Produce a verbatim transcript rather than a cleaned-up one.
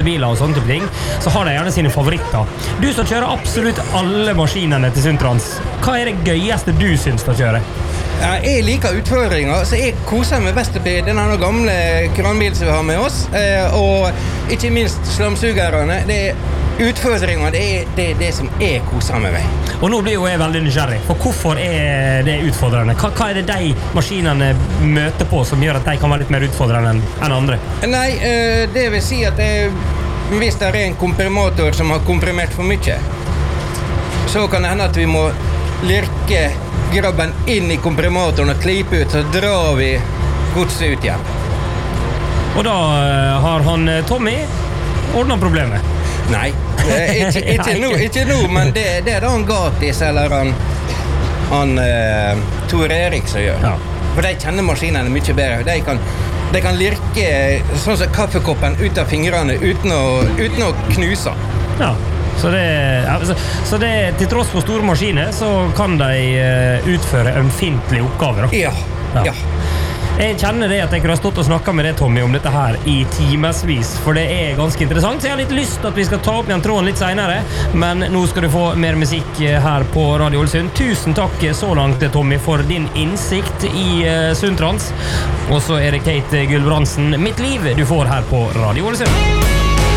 elbiler og sånne type ting, så har de gjerne sine favoritter. Du som kjører absolutt alle maskinene til Sundtrans, hva er det gøyeste du synes å kjøre? Ja, jeg liker utfordringer, så jeg koser meg best oppi denne gamle kranbilen som vi har med oss, og ikke minst slamsugerne. Det er utfordringer, det er det, det som jeg koser meg med. Og nå blir jo jeg veldig nysgjerrig, for hvorfor er det utfordrende? Hva, hva er det de maskinene møter på som gjør at de kan være litt mer utfordrende enn, enn andre? Nei, det vil si at jeg, hvis det er en komprimator som har komprimert for mye, så kan det hende at vi må lirke grabben inn i komprimatoren og klipe ut, så drar vi godset ut igjen. Og da har han Tommy ordnet problemet? Nei, ikke, ikke, nå, ikke nå, men det, det er da han Gatis eller han, han uh, Tor Erik som gjør. Ja. For de kjenner maskinene mye bedre. De kan, de kan lirke sånn som kaffekoppen ut av fingrene uten å, uten å knuse. Ja. Så det, så, så det, til tross for store maskiner, så kan de uh, utføre ømfintlige oppgaver. Da. Ja, ja. ja. Jeg kjenner det at jeg kunne ha stått og snakket med deg, Tommy, om dette her i timesvis, for det er ganske interessant, så jeg har litt lyst til at vi skal ta opp igjen tråden litt senere, men nå skal du få mer musikk her på Radio Ålesund. Tusen takk så langt, Tommy, for din innsikt i uh, Sundtrans, og så er det Kate Gulbrandsen, Mitt liv, du får her på Radio Ålesund.